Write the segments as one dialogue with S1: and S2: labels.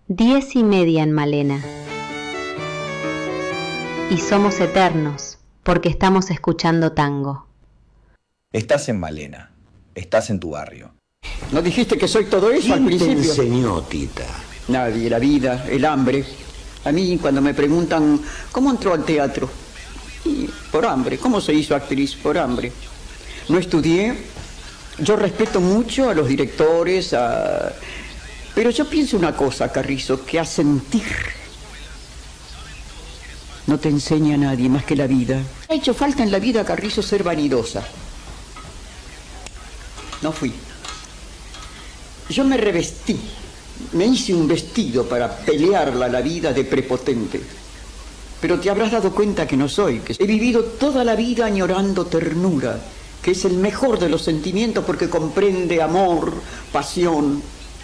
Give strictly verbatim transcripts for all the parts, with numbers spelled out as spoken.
S1: Diez y media en Malena. Y somos eternos, porque estamos escuchando tango.
S2: Estás en Malena, estás en tu barrio.
S3: ¿No dijiste que soy todo eso al
S4: ¿Quién te
S3: principio?
S4: enseñó, Tita?
S3: Nadie, la vida, el hambre. A mí cuando me preguntan, ¿cómo entró al teatro? Y por hambre. ¿Cómo se hizo actriz? Por hambre. No estudié. Yo respeto mucho a los directores, a... pero yo pienso una cosa, Carrizo, que a sentir no te enseña a nadie más que la vida. Ha hecho falta en la vida, Carrizo, ser vanidosa. No fui. Yo me revestí, me hice un vestido para pelearla la vida de prepotente. Pero te habrás dado cuenta que no soy, que he vivido toda la vida añorando ternura, que es el mejor de los sentimientos porque comprende amor, pasión.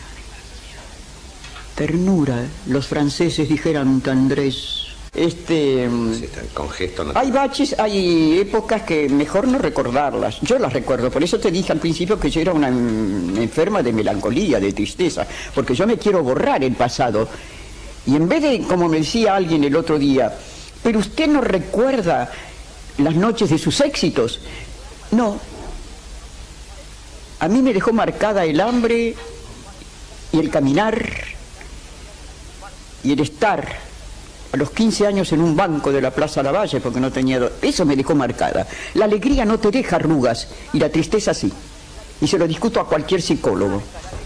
S3: Ternura, los franceses dijeran tendrés. Este...
S4: Sí, con gesto no...
S3: Hay baches, hay épocas que mejor no recordarlas. Yo las recuerdo, por eso te dije al principio que yo era una enferma de melancolía, de tristeza, porque yo me quiero borrar el pasado. Y en vez de, como me decía alguien el otro día, pero usted no recuerda las noches de sus éxitos. No. A mí me dejó marcada el hambre y el caminar y el estar a los quince años en un banco de la Plaza Lavalle porque no tenía... Do... Eso me dejó marcada. La alegría no te deja arrugas y la tristeza sí. Y se lo discuto a cualquier psicólogo.